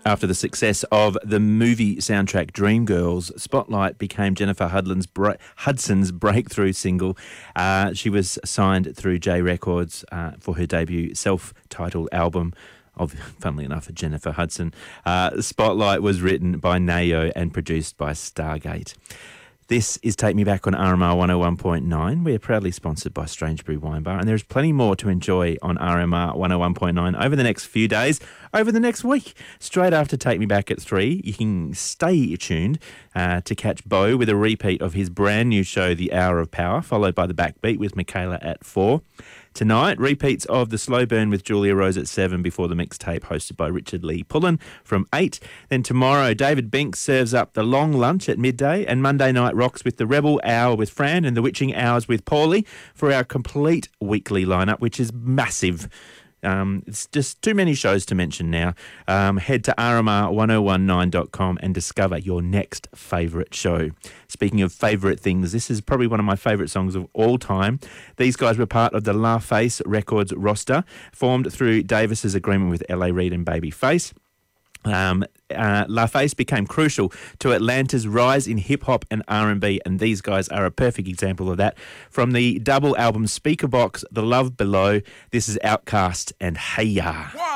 After the success of the movie soundtrack Dreamgirls, Spotlight became Jennifer Hudson's breakthrough single. She was signed through J Records for her debut self-titled album of, funnily enough, Jennifer Hudson. Spotlight was written by Nayo and produced by Stargate. This is Take Me Back on RMR 101.9. We're proudly sponsored by Strangebury Wine Bar, and there's plenty more to enjoy on RMR 101.9 over the next few days, over the next week. Straight after Take Me Back at 3, you can stay tuned to catch Bo with a repeat of his brand new show, The Hour of Power, followed by The Backbeat with Michaela at 4. Tonight, repeats of The Slow Burn with Julia Rose at 7 before the mixtape hosted by Richard Lee Pullen from 8. Then tomorrow, David Binks serves up The Long Lunch at midday, and Monday night rocks with The Rebel Hour with Fran and The Witching Hours with Paulie for our complete weekly lineup, which is massive. It's just too many shows to mention now. Head to rmr1019.com and discover your next favourite show. Speaking of favourite things, this is probably one of my favourite songs of all time. These guys were part of the LaFace Records roster, formed through Davis's agreement with LA Reid and Babyface. LaFace became crucial to Atlanta's rise in hip-hop and R&B, and these guys are a perfect example of that. From the double album Speakerbox, The Love Below, this is Outkast and Hey Ya.